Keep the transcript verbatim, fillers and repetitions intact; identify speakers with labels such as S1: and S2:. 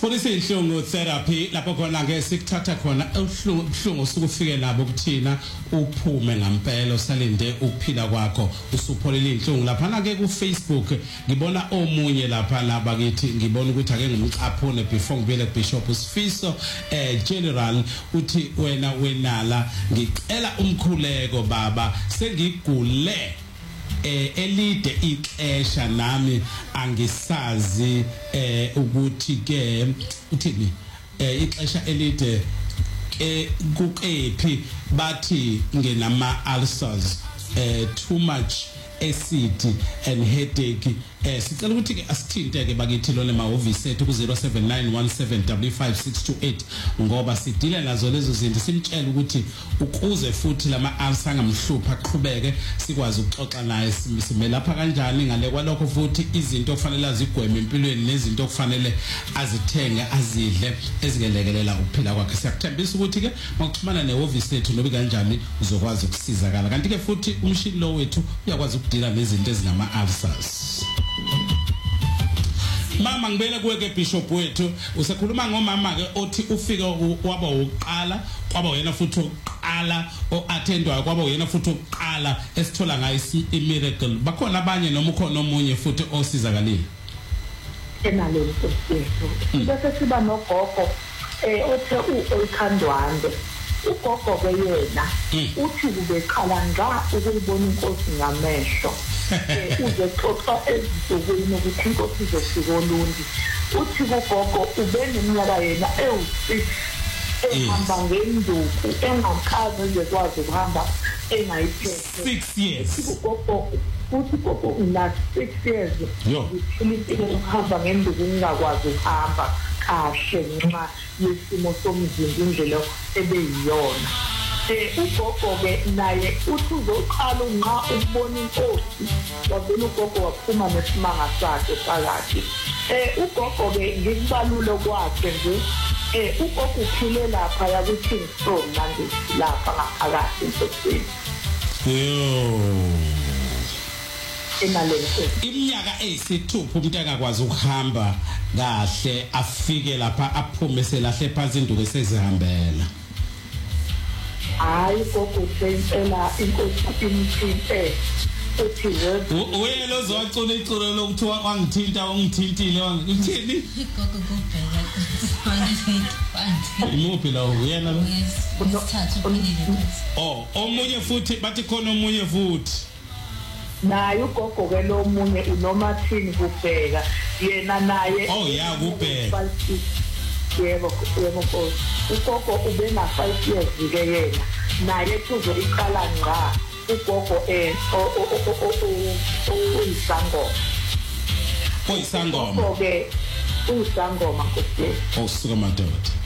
S1: Sipholisa inhlungu therapy lapho khona ke sikuthatha khona uhlungu ubuhlungu usukufike nabo kuthina uphume ngempela usalinde ukuphila kwakho usupholile inhlungu lapha ke ku Facebook ngibona omunye lapha labakithi ngibona ukuthi ake ngimcaphone before ngibele ku Bishop Sifiso eh General uthi wena wenala ngicela umkhuleko baba sengigule eh elide ixesha nami angisazi eh ukuthi ke uthini eh ixesha elide ke kukephi bathi ngenama ulcers eh too much acid and headache eh sicela ukuthi ke asithinte ke bakithi lona emahhovisi ethu ku zero seven nine one seven five five six two eight ngoba sidile nazo lezo zinto simtshela ukuthi ukuze futhi lama ulcer angamhlupha aqhubeke sikwazi ukuxoxa naye simele lapha kanjani ngale kwalokho futhi izinto okufanele azigweme empilweni nezinto okufanele azithenge azidle ezingelekelela ukuphila kwakhe siyakuthembisa ukuthi ke makuxhumana nehhovisi ethu nobi kanjani uzokwazi ukusizakala kanti ke futhi umshini lo wethu uyakwazi ukudila nezinto ezinama ulcers. Mama ngibele kuwe ke Bishop wethu usekhuluma ngomama ke othi ufike waba uqala kwaba wena futhi uqala oattendwayo kwaba wena futhi uqala esithola ngayo i-miracle bakhona abanye noma ukhona omunye futhi osizakalile
S2: enalo mfowethu bese siba nogogo eh othe uOlkhandwande ugogo ke yena uthi kubeqala nga ukubona inkosi ngamehlo uze xoxa ezintsukwini ukuthi inkosi izofika olundi uthi kugogo ubeneminyaka yena ewu-six ehamba ngenduku engakazi ezekwazi ukuhamba engayiphethe
S1: six years
S2: ugogo uthi gogo una six years uthilile ukuhamba ngenduku ngingakwazi ukuhamba kahle ngenxa yesimo somzimba indlela ebeyiyona eh ugogo ke naye uthi uzoqala nqa ukubona inkosi wabona ugogo waphuma nesimanga sakhe phakathi eh ugogo ke ngikubalule kwakhe nje eh ugogo uphile lapha ya ku Kingston manje lapha ngaphakathi insosini
S1: yo
S2: emalenge
S1: iminyaka eyisithupha umuntu engakwazi ukuhamba kahle afike lapha aphume selahle phansi induku esezihambela
S2: hayi gogo sentela inkosi imthinte uthi
S1: wena lozocula iculo lokuthi wangithinta ungithintile wangithini
S3: gogo kubheka
S1: imuphi la uyena lo
S3: usithathu uphilile
S1: oh omunye futhi bathi khona omunye futhi
S2: naye ugogo ke lo munye unomathini kubheka yena naye
S1: oh ya kubheka
S2: yebo yebo ugogo ube na five years ke yena naye kuzo iqala ngqa ugogo eh uyisangoma
S1: uyisangoma
S2: ke uyisangoma kuphela
S1: osuka madoda